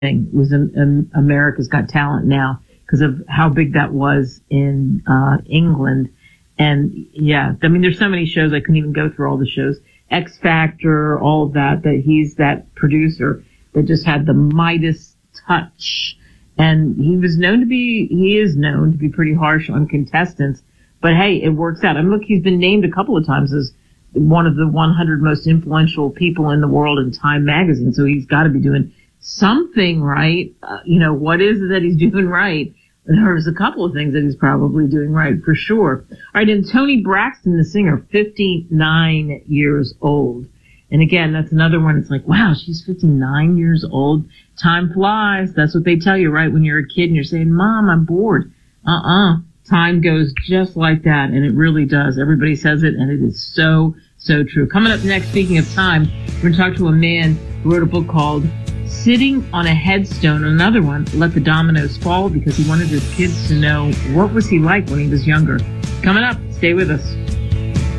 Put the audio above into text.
It was in America's Got Talent now because of how big that was in England. And yeah, I mean, there's so many shows I couldn't even go through all the shows. X Factor, all of that he's that producer that just had the Midas touch. And he is known to be pretty harsh on contestants. But hey, it works out. And look, he's been named a couple of times as one of the 100 most influential people in the world in Time magazine. So he's got to be doing something right. What is it that he's doing right? There's a couple of things that he's probably doing right for sure. All right. And Toni Braxton, the singer, 59 years old. And again, that's another one. It's like, wow, she's 59 years old. Time flies. That's what they tell you, right? When you're a kid and you're saying, Mom, I'm bored. Time goes just like that. And it really does. Everybody says it. And it is so, so true. Coming up next, speaking of time, we're going to talk to a man who wrote a book called Sitting on a Headstone. Another one, Let the Dominoes Fall, because he wanted his kids to know what was he like when he was younger. Coming up, stay with us.